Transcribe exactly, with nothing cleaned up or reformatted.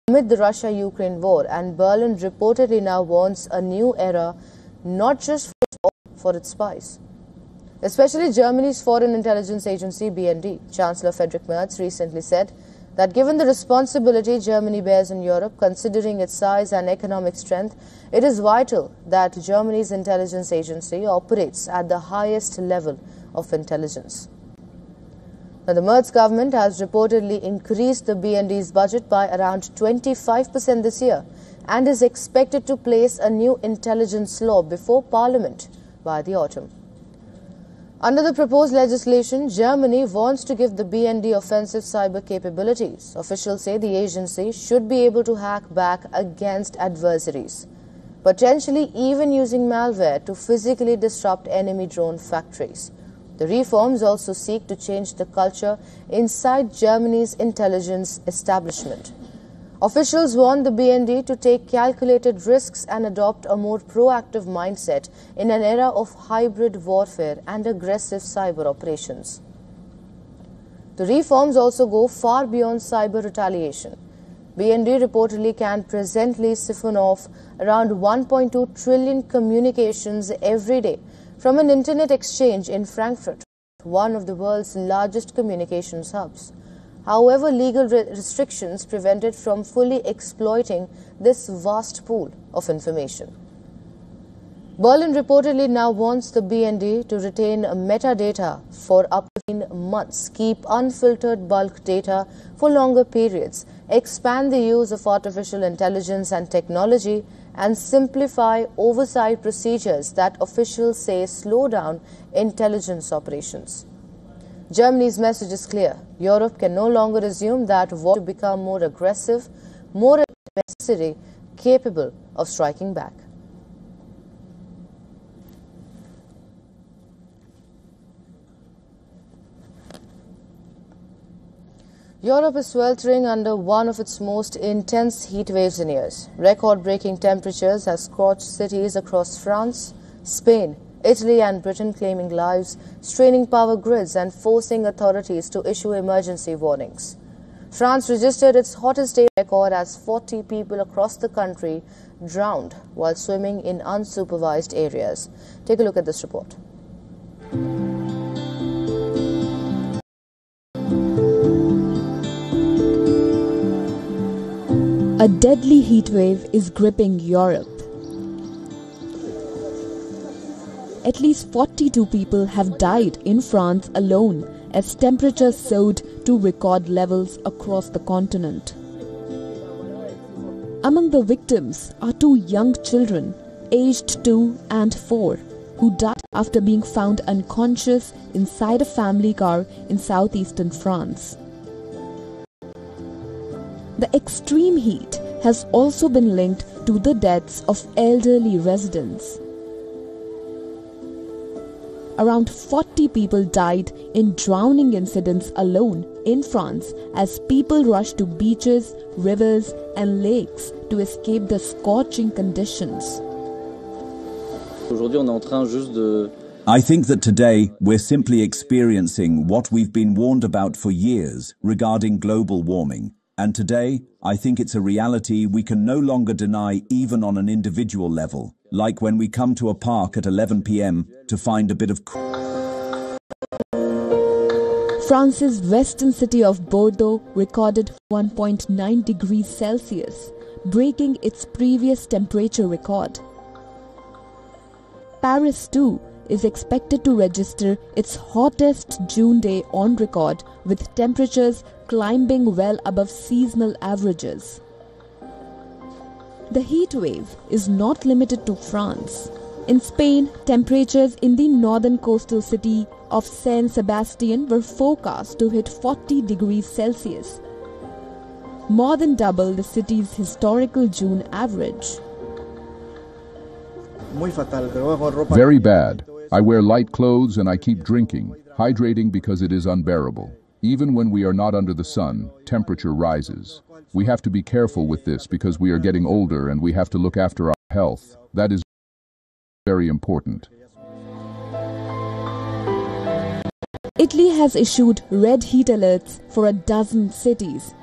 amid the Russia-Ukraine war, and Berlin reportedly now wants a new era, not just for, for its spies. Especially Germany's Foreign Intelligence Agency, B N D. Chancellor Friedrich Merz recently said that given the responsibility Germany bears in Europe, considering its size and economic strength, it is vital that Germany's intelligence agency operates at the highest level of intelligence. Now, the Merz government has reportedly increased the B N D's budget by around twenty-five percent this year and is expected to place a new intelligence law before Parliament by the autumn. Under the proposed legislation, Germany wants to give the B N D offensive cyber capabilities. Officials say the agency should be able to hack back against adversaries, potentially even using malware to physically disrupt enemy drone factories. The reforms also seek to change the culture inside Germany's intelligence establishment. Officials want the B N D to take calculated risks and adopt a more proactive mindset in an era of hybrid warfare and aggressive cyber operations. The reforms also go far beyond cyber retaliation. B N D reportedly can presently siphon off around one point two trillion communications every day from an internet exchange in Frankfurt, one of the world's largest communications hubs. However, legal re restrictions prevent it from fully exploiting this vast pool of information. Berlin reportedly now wants the B N D to retain metadata for up to fifteen months, keep unfiltered bulk data for longer periods, expand the use of artificial intelligence and technology, and simplify oversight procedures that officials say slow down intelligence operations. Germany's message is clear. Europe can no longer assume that war to become more aggressive, more necessary, capable of striking back. Europe is sweltering under one of its most intense heat waves in years. Record-breaking temperatures have scorched cities across France, Spain, Italy and Britain, claiming lives, straining power grids and forcing authorities to issue emergency warnings. France registered its hottest day record as forty people across the country drowned while swimming in unsupervised areas. Take a look at this report. A deadly heat wave is gripping Europe. At least forty-two people have died in France alone as temperatures soared to record levels across the continent. Among the victims are two young children, aged two and four, who died after being found unconscious inside a family car in southeastern France. The extreme heat has also been linked to the deaths of elderly residents. Around forty people died in drowning incidents alone in France as people rushed to beaches, rivers and lakes to escape the scorching conditions. I think that today we're simply experiencing what we've been warned about for years regarding global warming. And today, I think it's a reality we can no longer deny even on an individual level, like when we come to a park at eleven p m to find a bit of... France's western city of Bordeaux recorded one point nine degrees Celsius, breaking its previous temperature record. Paris, too, is expected to register its hottest June day on record, with temperatures climbing well above seasonal averages. The heat wave is not limited to France. In Spain, temperatures in the northern coastal city of San Sebastian were forecast to hit forty degrees Celsius, more than double the city's historical June average. Very bad. I wear light clothes and I keep drinking, hydrating because it is unbearable. Even when we are not under the sun, temperature rises. We have to be careful with this because we are getting older and we have to look after our health. That is very important. Italy has issued red heat alerts for a dozen cities,